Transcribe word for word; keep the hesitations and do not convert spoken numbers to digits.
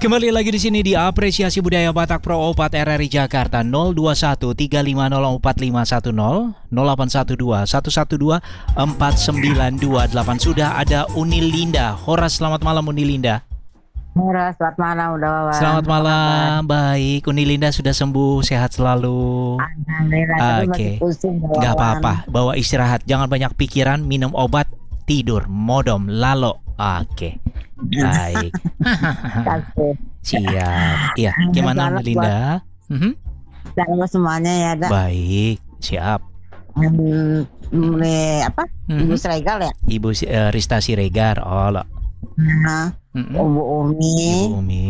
Kembali lagi di sini di Apresiasi Budaya Batak Pro Opat R R I Jakarta nol dua satu tiga lima nol empat lima satu nol nol delapan satu dua satu satu dua empat sembilan dua delapan. Sudah ada Unilinda. Horas, selamat malam Unilinda. Halo, selamat malam udah Wawan. Selamat malam, baik. Unilinda sudah sembuh, sehat selalu. Alhamdulillah, tapi Oke. masih pusing Wawan. Gak apa-apa, bawa istirahat, jangan banyak pikiran, minum obat, tidur, modom, lalo. Oke, baik. Kasih. Siap. Iya, gimana Selamat Unilinda? Mhm. Selamat semuanya ya, Dak. Baik, siap. Hmm, ini apa? Mhm. Ibu Sregal ya? Ibu eh, Rista Siregar, oh lo. Nah, Mhm. Ibu Umi. Ibu Umi.